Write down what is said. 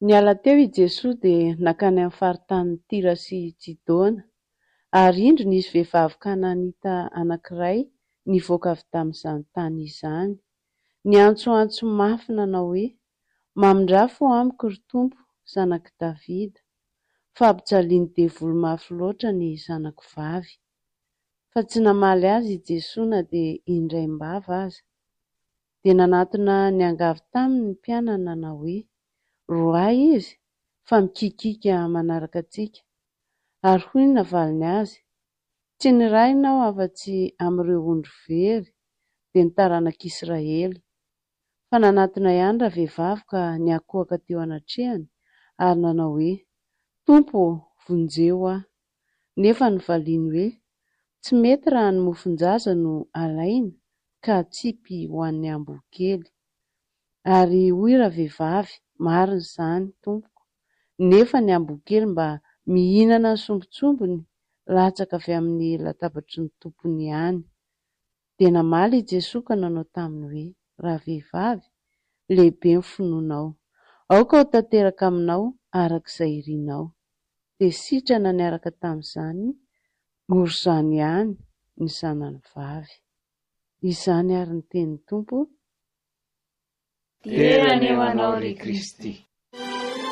Niala teo i Jesosy dia nakany amin'ny faritanin'ny Tira sy Sidôna, ary indro nisy vehivavy Kananita anankiray nivoaka avy tamin'izany tany izany. Niantsoantso mafy nanao hoe: "Mamindrafo amiko ry Tompo, zanak'i Davida, fa ampijaliany devoly mafy loatra ny zanako vavy." Fa tsy namaly azy i Jesosy na dia indray-mbava aza. Dia nanantona niangavy taminy ny mpianana nanao hoe: "Roay izy fa mikikika manaraka antsika." Ary hoy ny navaliny azy: "Tsy ny ray ianao afa-tsy amin'ireo ondry very dia ny taranak'Israely." Fa nanantona ihany ravehivavy ka niakohaka teo anatrehany ary nanao hoe: "Tompo, vonjeo aho." Nefa novaliany hoe: "Tsy mety raha ny mofon-jaza no alaina ka tsipy ho an'ny amboa kely." Ary hoy ravehivavy: "Marina izany, Tompoko, nefa ny amboa kely mba mihinana ny sombintsombiny latsaka avy amin'ny latabatry ny tompony ihany." Dia namaly i Jesosy ka nanao taminy hoe: "Ravehivavy, lehibe ny finoanao. Aoka ho tanteraka aminao arak'izay irianao." Dia sitrana niaraka tamin'izany ory izany ihany ny zanany vavy. Izany ary ny tenin'ny Tompo. Tena eo anao ry Kristy.